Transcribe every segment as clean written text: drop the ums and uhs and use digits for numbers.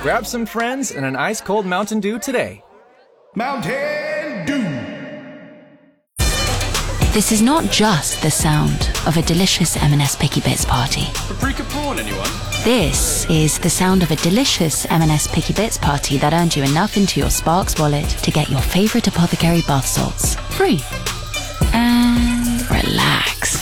Grab some friends and an ice-cold Mountain Dew today. Mountain Dew! This is not just the sound of a delicious M&S Picky Bits party. Paprika prawn, anyone? This is the sound of a delicious M&S Picky Bits party that earned you enough into your Sparks wallet to get your favourite Apothecary bath salts free. And relax.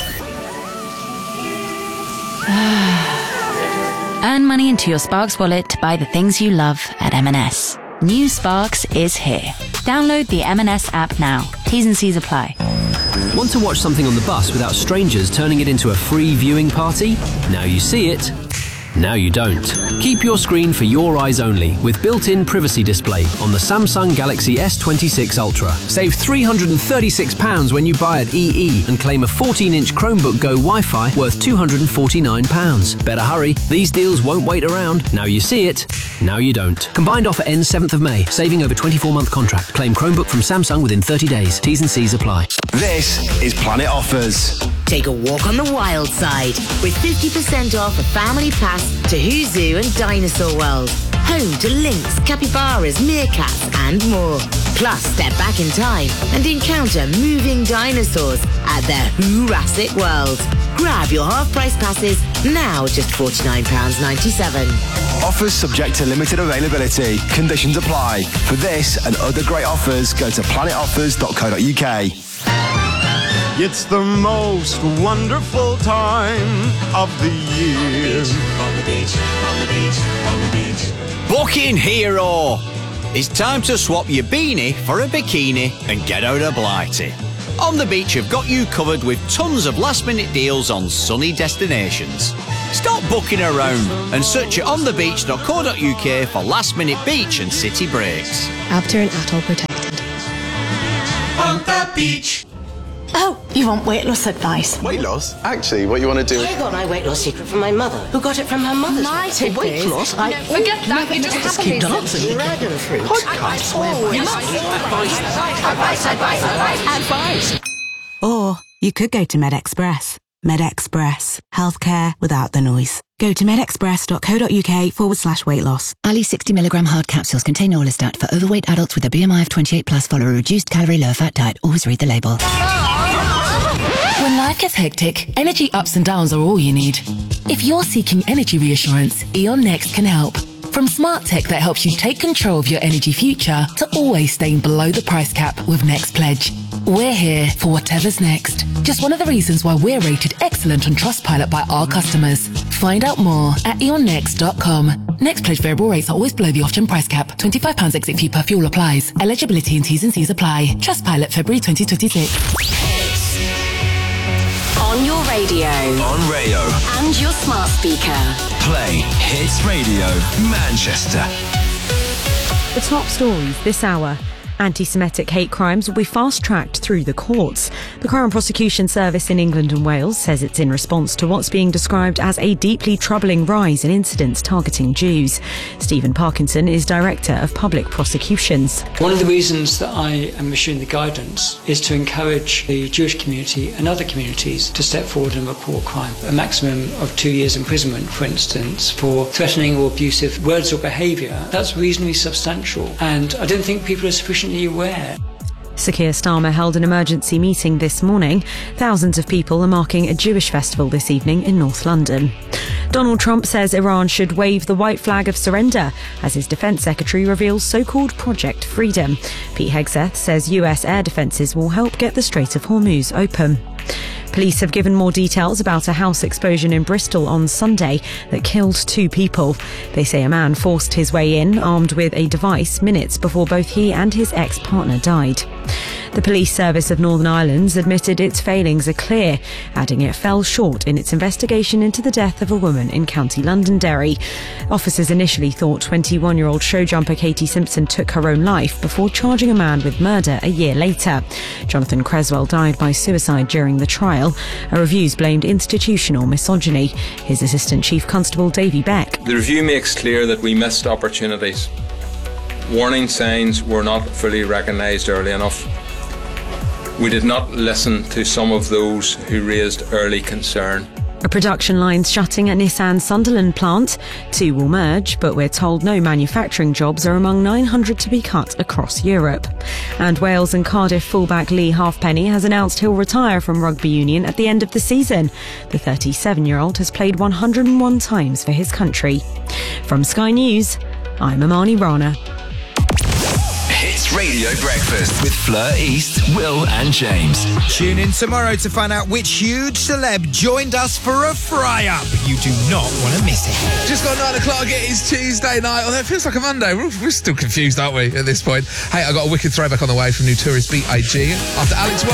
Earn money into your Sparks wallet to buy the things you love at M&S. New Sparks is here. Download the M&S app now. T's and C's apply. Want to watch something on the bus without strangers turning it into a free viewing party? Now you see it. Now you don't. Keep your screen for your eyes only with built-in privacy display on the Samsung Galaxy S26 Ultra. Save £336 when you buy at EE and claim a 14-inch Chromebook Go Wi-Fi worth £249. Better hurry, these deals won't wait around. Now you see it, now you don't. Combined offer ends 7th of May, saving over 24-month contract. Claim Chromebook from Samsung within 30 days. T's and C's apply. This is Planet Offers. Take a walk on the wild side with 50% off a family pass to Who Zoo and Dinosaur World. Home to lynx, capybaras, meerkats and more. Plus, step back in time and encounter moving dinosaurs at their Jurassic World. Grab your half-price passes now, just £49.97. Offers subject to limited availability. Conditions apply. For this and other great offers, go to planetoffers.co.uk. It's the most wonderful time of the year. On the beach, on the beach, on the beach. Booking Hero! It's time to swap your beanie for a bikini and get out of Blighty. On the Beach have got you covered with tons of last-minute deals on sunny destinations. Stop booking around and search at onthebeach.co.uk for last-minute beach and city breaks. Abter and Atoll protected. On the beach. Oh, you want weight loss advice? Weight loss? Actually, what you want to do... I got my weight loss secret from my mother, who got it from her mother's. My tip weight is... loss? Forget that, we just keep dancing. Dragon fruit. Podcast. Advice. Or you could go to MedExpress. MedExpress. Healthcare without the noise. Go to medexpress.co.uk/weight loss. Ali 60mg hard capsules contain orlistat for overweight adults with a BMI of 28 plus. Follow a reduced calorie, low fat diet. Always read the label. When life gets hectic, energy ups and downs are all you need. If you're seeking energy reassurance, Eon Next can help. From smart tech that helps you take control of your energy future to always staying below the price cap with Next Pledge. We're here for whatever's next. Just one of the reasons why we're rated excellent on Trustpilot by our customers. Find out more at eonnext.com. Next Pledge variable rates are always below the off-gen price cap. £25 exit fee per fuel applies. Eligibility and T's and C's apply. Trustpilot February 2026. On your radio. On Rayo. And your smart speaker. Play Hits Radio Manchester. The top stories this hour. Anti-Semitic hate crimes will be fast-tracked through the courts. The Crown Prosecution Service in England and Wales says it's in response to what's being described as a deeply troubling rise in incidents targeting Jews. Stephen Parkinson is Director of Public Prosecutions. One of the reasons that I am issuing the guidance is to encourage the Jewish community and other communities to step forward and report crime. A maximum of 2 years imprisonment, for instance, for threatening or abusive words or behaviour. That's reasonably substantial, and I don't think people are sufficiently aware. Sir Keir Starmer held an emergency meeting this morning. Thousands of people are marking a Jewish festival this evening in North London. Donald Trump says Iran should wave the white flag of surrender as his defence secretary reveals so-called Project Freedom. Pete Hegseth says US air defences will help get the Strait of Hormuz open. Police have given more details about a house explosion in Bristol on Sunday that killed 2 people. They say a man forced his way in, armed with a device, minutes before both he and his ex-partner died. The Police Service of Northern Ireland admitted its failings are clear, adding it fell short in its investigation into the death of a woman in County Londonderry. Officers initially thought 21-year-old show jumper Katie Simpson took her own life before charging a man with murder a year later. Jonathan Creswell died by suicide during the trial. A review's blamed institutional misogyny. His Assistant Chief Constable Davy Beck. The review makes clear that we missed opportunities. Warning signs were not fully recognised early enough. We did not listen to some of those who raised early concern. A production line's shutting at Nissan's Sunderland plant. 2 will merge, but we're told no manufacturing jobs are among 900 to be cut across Europe. And Wales and Cardiff fullback Lee Halfpenny has announced he'll retire from rugby union at the end of the season. The 37-year-old has played 101 times for his country. From Sky News, I'm Amani Rana. Hits Radio Breakfast with Fleur East, Will and James. Tune in tomorrow to find out which huge celeb joined us for a fry-up. You do not want to miss it. Just got 9 o'clock, it is Tuesday night. Oh, that feels like a Monday. We're still confused, aren't we, at this point? Hey, I got a wicked throwback on the way from Notorious B.I.G. after Alex